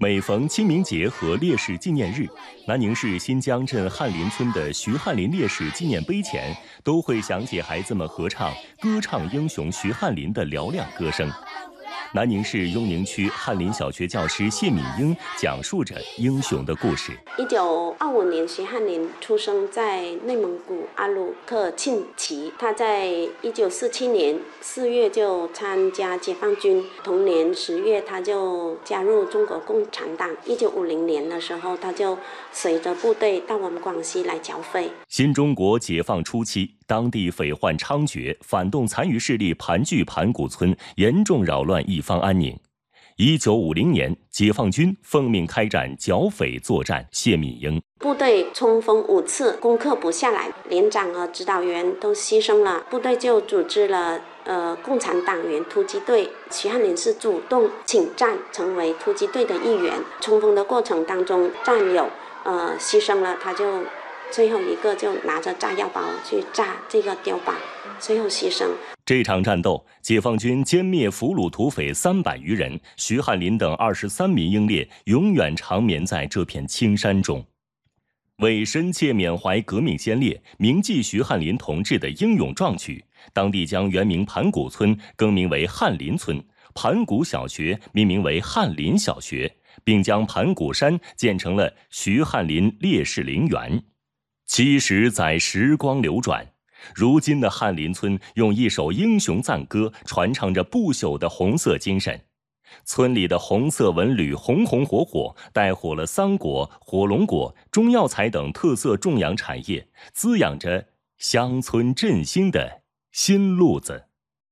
每逢清明节和烈士纪念日，南宁市新江镇翰林村的徐翰林烈士纪念碑前，都会响起孩子们合唱歌唱英雄徐翰林的嘹亮歌声。南宁市雍宁区翰林小学教师谢敏英讲述着英雄的故事。 1925年，徐翰林出生在内蒙古阿鲁克沁旗。他在1947年4月就参加解放军，同年10月他就加入中国共产党。1950年的时候，他就随着部队到我们广西来剿匪。 新中国解放初期，当地匪患猖獗，反动残余势力盘踞盘古村，严重扰乱一方安宁。1950年，解放军奉命开展剿匪作战。谢敏英： 部队冲锋5次，攻克不下来，连长和指导员都牺牲了。部队就组织了共产党员突击队。徐翰林是主动请战，成为突击队的一员。冲锋的过程当中，战友牺牲了，他就最后一个就拿着炸药包去炸这个碉堡，最后牺牲。 这场战斗，解放军歼灭俘虏土匪300余人，徐翰林等23名英烈永远长眠在这片青山中。为深切缅怀革命先烈，铭记徐翰林同志的英勇壮举，当地将原名盘古村更名为翰林村，盘古小学命名为翰林小学，并将盘古山建成了徐翰林烈士陵园。70载时光流转，如今的翰林村用一首英雄赞歌传唱着不朽的红色精神。村里的红色纹缕红红火火，带火了桑果、火龙果、中药材等特色种养产业，滋养着乡村振兴的新路子。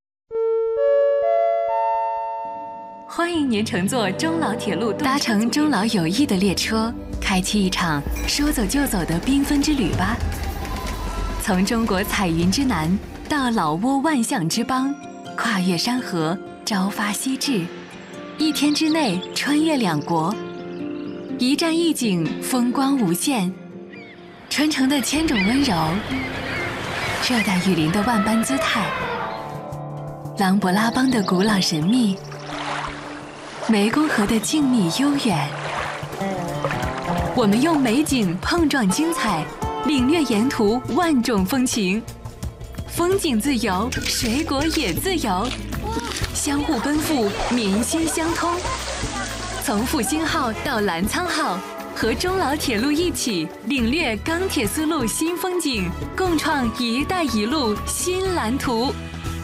欢迎您乘坐中老铁路，搭乘中老友谊的列车，开启一场说走就走的缤纷之旅吧。从中国彩云之南到老挝万象之邦，跨越山河，朝发夕至，1天之内穿越2国，一站一景，风光无限。春城的千种温柔，热带雨林的万般姿态，琅勃拉邦的古老神秘，湄公河的静谧悠远。我们用美景碰撞精彩，领略沿途万种风情。风景自由，水果也自由，相互奔赴，民心相通。从复兴号到澜沧号，和中老铁路一起领略钢铁丝路新风景，共创“一带一路”新蓝图。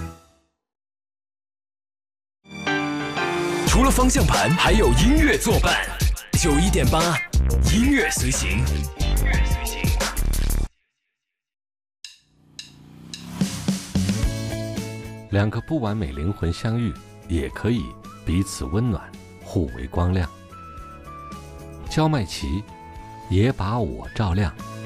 除了方向盘，还有音乐作伴。91.8，音乐随行。 两个不完美灵魂相遇，也可以彼此温暖，互为光亮。焦麦琪，也把我照亮。